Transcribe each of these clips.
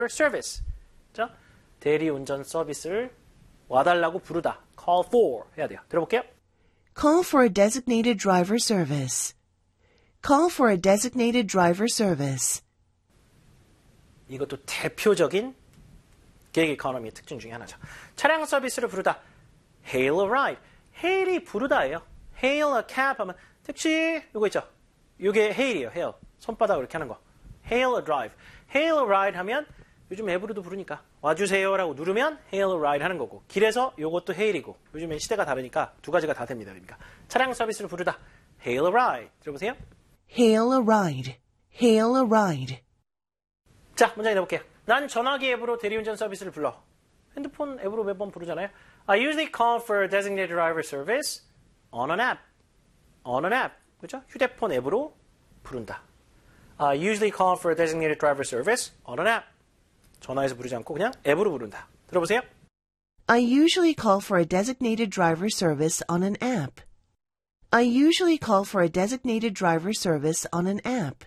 service. 자, 대리운전 서비스를 와달라고 부르다. call for 해야 돼요. 들어볼게요. Call for a designated driver service. Call for a designated driver service. 이것도 대표적인 gig economy의 특징 중에 하나죠. 차량 서비스를 부르다. Hail a ride. hail이 부르다예요. Hail a cab 하면 택시 이거 있죠. 이게 hail이에요. hail. 손바닥으로 이렇게 하는 거. Hail a drive. Hail a ride 하면 요즘 앱으로도 부르니까 와주세요라고 누르면 hail a ride 하는 거고 길에서 이것도 hail이고 요즘엔 시대가 다르니까 두 가지가 다 됩니다. 그러니까 차량 서비스를 부르다. Hail a ride. 들어보세요. Hail a ride. Hail a ride. 자, 문장 읽어볼게요. 난 전화기 앱으로 대리운전 서비스를 불러. 핸드폰 앱으로 매번 부르잖아요. I usually call for a designated driver service on an app. On an app. 그렇죠? 휴대폰 앱으로 부른다. I usually call for a designated driver service on an app. 전화해서 부르지 않고 그냥 앱으로 부른다. 들어보세요. I usually call for a designated driver service on an app. I usually call for a designated driver service on an app.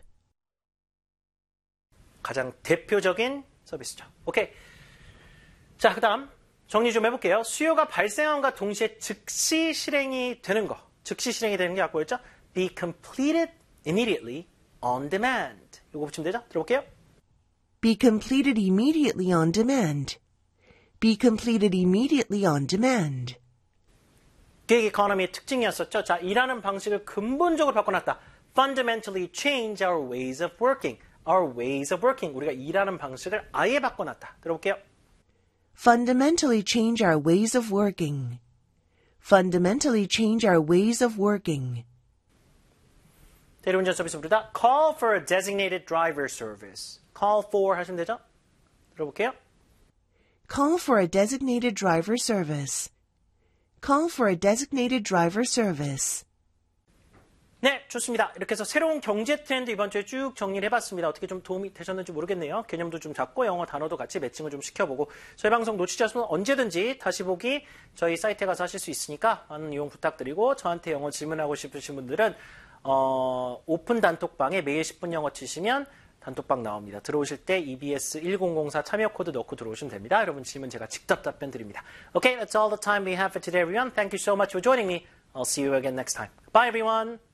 가장 대표적인 서비스죠. 오케이. 자, 그 다음 정리 좀 해볼게요. 수요가 발생함과 동시에 즉시 실행이 되는 거. 즉시 실행이 되는 게 아까 뭐였죠? Be completed immediately on demand. 이거 붙이면 되죠? 들어볼게요. Be completed immediately on demand. Be completed immediately on demand. gig economy의 특징이었었죠. 자, 일하는 방식을 근본적으로 바꿔놨다. Fundamentally change our ways of working. Our ways of working. 우리가 일하는 방식을 아예 바꿔놨다. 들어볼게요. Fundamentally change our ways of working. Fundamentally change our ways of working. 대리운전 서비스 부르다. Call for a designated driver service. Call for 하시면 되죠? 들어볼게요. Call for a designated driver service. Call for a designated driver service. 네, 좋습니다. 이렇게 해서 새로운 경제 트렌드 이번 주에 쭉 정리를 해봤습니다. 어떻게 좀 도움이 되셨는지 모르겠네요. 개념도 좀 잡고 영어 단어도 같이 매칭을 좀 시켜보고 저희 방송 놓치셨으면 언제든지 다시 보기 저희 사이트에 가서 하실 수 있으니까 많은 이용 부탁드리고 저한테 영어 질문하고 싶으신 분들은 오픈 단톡방에 매일 10분 영어 치시면 단톡방 나옵니다. 들어오실 때 EBS 1004 참여 코드 넣고 들어오시면 됩니다. 여러분 질문 제가 직접 답변 드립니다. Okay, that's all the time we have for today, everyone. Thank you so much for joining me. I'll see you again next time. Bye, everyone.